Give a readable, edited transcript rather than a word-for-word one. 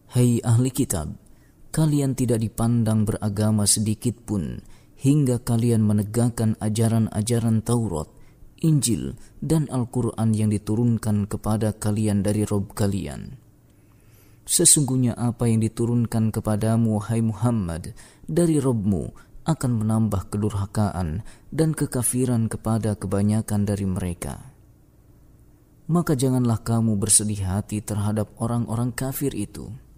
Hai ahli kitab, kalian tidak dipandang beragama sedikit pun hingga kalian menegakkan ajaran-ajaran Taurat, Injil, dan Al-Quran yang diturunkan kepada kalian dari Rabb kalian. Sesungguhnya apa yang diturunkan kepadamu, hai Muhammad, dari Rabbmu akan menambah kedurhakaan dan kekafiran kepada kebanyakan dari mereka. Maka janganlah kamu bersedih hati terhadap orang-orang kafir itu.